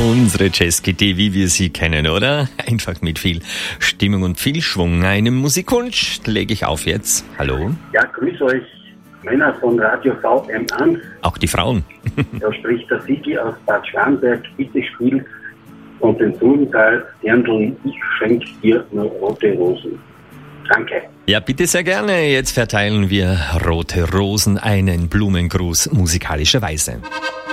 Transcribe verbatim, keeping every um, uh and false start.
Unsere Jazzkitty, wie wir sie kennen, oder? Einfach mit viel Stimmung und viel Schwung. Einen Musikwunsch lege ich auf jetzt. Hallo? Ja, grüß euch, Männer von Radio V M eins. Auch die Frauen. Da spricht der Sigi aus Bad Schwarnberg. Bitte spielt und den Sudental Dirndl, ich schenk dir nur rote Rosen. Danke. Ja, bitte sehr gerne. Jetzt verteilen wir rote Rosen, einen Blumengruß musikalischerweise.